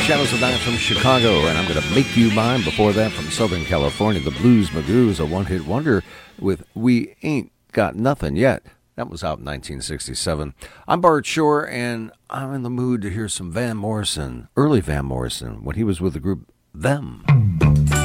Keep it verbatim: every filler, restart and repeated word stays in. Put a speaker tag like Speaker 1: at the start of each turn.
Speaker 1: Shadows of Night from Chicago, and I'm going to make you mine. Before that, from Southern California, the Blues Magoos, a one-hit wonder with We Ain't Got Nothing Yet. That was out in nineteen sixty-seven. I'm Bart Shore, and I'm in the mood to hear some Van Morrison, early Van Morrison, when he was with the group Them.